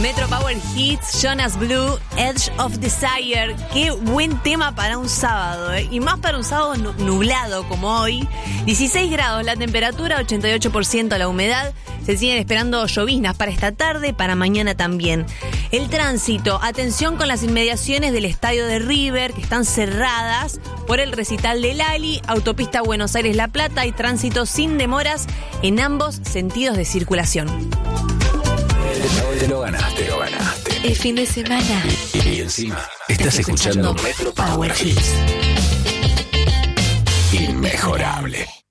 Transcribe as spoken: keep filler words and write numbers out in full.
Metro Power Hits, Jonas Blue, Edge of Desire. Qué buen tema para un sábado, ¿eh? Y más para un sábado nublado como hoy. dieciséis grados la temperatura, ochenta y ocho por ciento la humedad. Se siguen esperando lloviznas para esta tarde, para mañana también. El tránsito, atención con las inmediaciones del estadio de River, que están cerradas por el recital de Lali. Autopista Buenos Aires-La Plata y tránsito sin demoras en ambos sentidos de circulación. Te lo ganaste, te lo ganaste. El fin de semana. Y encima, estás escuchando Metro Power Hits. Inmejorable.